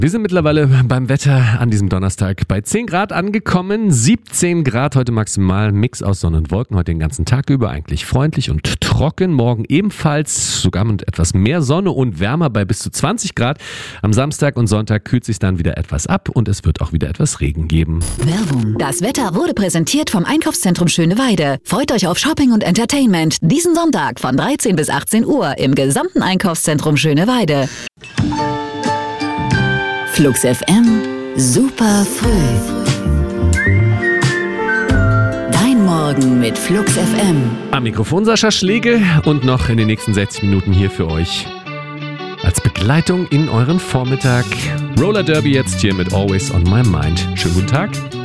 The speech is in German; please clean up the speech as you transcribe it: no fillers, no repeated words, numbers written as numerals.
Wir sind mittlerweile beim Wetter an diesem Donnerstag bei 10 Grad angekommen, 17 Grad heute maximal, Mix aus Sonne und Wolken, heute den ganzen Tag über, eigentlich freundlich und trocken, morgen ebenfalls, sogar mit etwas mehr Sonne und wärmer bei bis zu 20 Grad. Am Samstag und Sonntag kühlt sich dann wieder etwas ab und es wird auch wieder etwas Regen geben. Werbung. Das Wetter wurde präsentiert vom Einkaufszentrum Schöneweide. Freut euch auf Shopping und Entertainment diesen Sonntag von 13 bis 18 Uhr im gesamten Einkaufszentrum Schöneweide. Flux FM, super früh. Dein Morgen mit Flux FM. Am Mikrofon Sascha Schlegel und noch in den nächsten 60 Minuten hier für euch als Begleitung in euren Vormittag. Roller Derby jetzt hier mit Always on My Mind. Schönen guten Tag.